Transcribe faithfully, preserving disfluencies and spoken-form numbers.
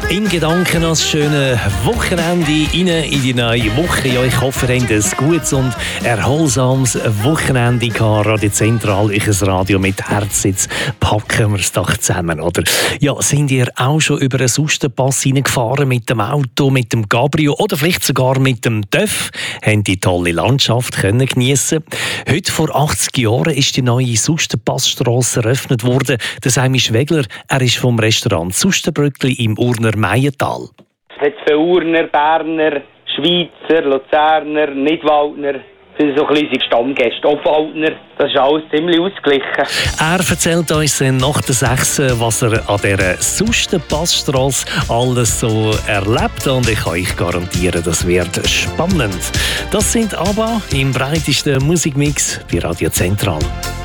In Gedanken als schöne Wochenende rein in die neue Woche. Ja, ich hoffe, ihr habt ein gutes und erholsames Wochenende gehabt. Radio Zentral, ich ein Radio mit Herz. Jetzt packen wir es doch zusammen, oder? Ja, sind ihr auch schon über einen Sustenpass hineingefahren mit dem Auto, mit dem Cabrio oder vielleicht sogar mit dem TÜV? Haben die tolle Landschaft können geniessen. Heute vor achtzig Jahren ist die neue Sustenpassstrasse eröffnet worden. Der Semi Schwegler, er ist vom Restaurant Sustenbrückli im Urner Meiental. Es hat viele Urner, Berner, Schweizer, Luzerner, Nidwaldner. Das sind so kleine Stammgäste, Obwaldner. Das ist alles ziemlich ausgeglichen. Er erzählt uns dann nach der sechs, was er an dieser Sustenpassstrasse alles so erlebt. Und ich kann euch garantieren, das wird spannend. Das sind aber im breitesten Musikmix bei Radio Zentral.